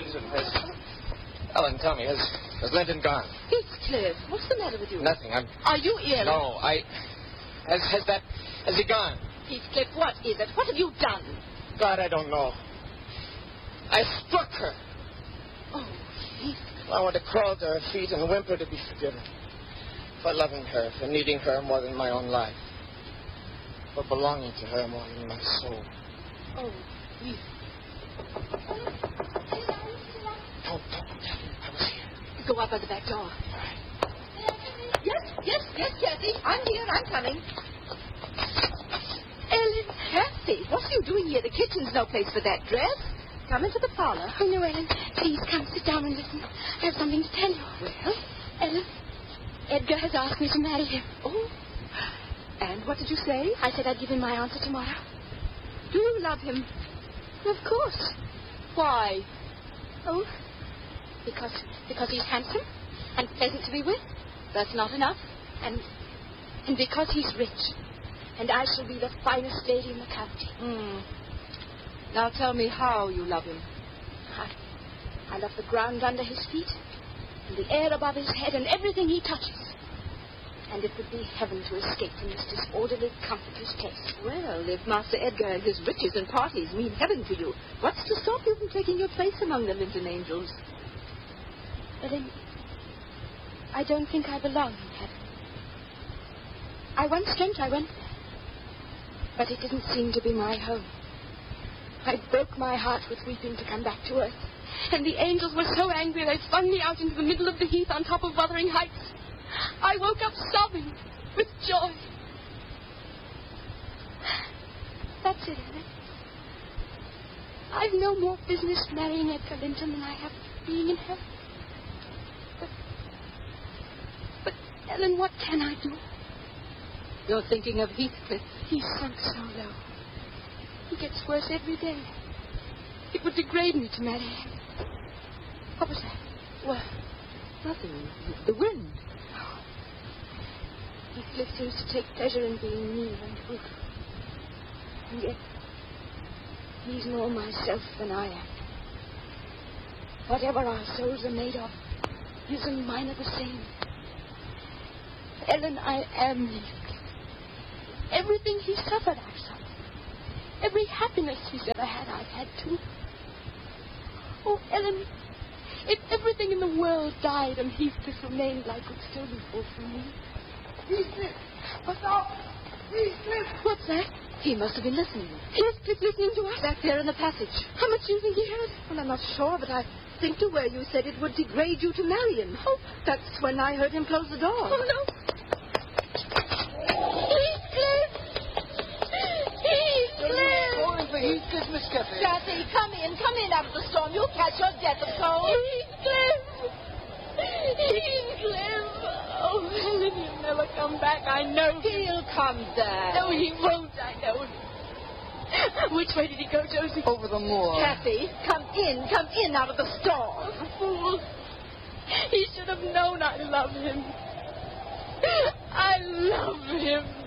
Ellen, tell me, has Linton gone? Heathcliff, what's the matter with you? Nothing. Are you ill? No, Has he gone? Heathcliff, what is it? What have you done? God, I don't know. I struck her. Oh, Heathcliff. I want to crawl to her feet and whimper to be forgiven. For loving her, for needing her more than my own life. For belonging to her more than my soul. Oh, Heath. Don't. I was here. Go out by the back door. All right. Yes, Kathy. I'm here. I'm coming. Ellen, Kathy, what are you doing here? The kitchen's no place for that dress. Come into the parlor. Oh, no, Ellen. Please come sit down and listen. I have something to tell you. Well? Ellen, Edgar has asked me to marry him. Oh. And what did you say? I said I'd give him my answer tomorrow. Do you love him? Of course. Why? Oh, because he's handsome and pleasant to be with. That's not enough. And because he's rich. And I shall be the finest lady in the county. Now tell me how you love him. I love the ground under his feet, and the air above his head, and everything he touches. And it would be heaven to escape from this disorderly, comfortless place. Well, if Master Edgar and his riches and parties mean heaven to you, what's to stop you from taking your place among the Linton angels? Ellen, I don't think I belong in heaven. I once dreamt I went there, but it didn't seem to be my home. I broke my heart with weeping to come back to earth, and the angels were so angry they flung me out into the middle of the heath on top of Wuthering Heights. I woke up sobbing with joy. That's it, Ellen. I've no more business marrying Edgar Linton than I have being in heaven. But Ellen, what can I do? You're thinking of Heathcliff. He's sunk so low. He gets worse every day. It would degrade me to marry him. What was that? Well, nothing. The wind. Heathcliff seems to take pleasure in being mean and brutal. And yet, he's more myself than I am. Whatever our souls are made of, his and mine are the same. Ellen, I am Heathcliff. Everything he suffered, I've suffered. Every happiness he's ever had, I've had too. Oh, Ellen, if everything in the world died and Heathcliff remained, life would still be full for me. Heathcliff! What's up? Heathcliff! What's that? He must have been listening. Heathcliff listening to us? Back there in the passage. How much do you think he heard? Well, I'm not sure, but I think to where you said it would degrade you to marry him. Oh, that's when I heard him close the door. Oh, no. Heathcliff! Heathcliff! Calling for Heathcliff, Miss Kathy. Kathy, come in out of the storm. You'll catch your death of cold. Heathcliff! Heathcliff! Oh, Helen, he'll never come back. I know. He'll come back. No, he won't. I know. Which way did he go, Josie? Over the moor. Kathy, come in out of the storm. Fool. He should have known I love him. I love him.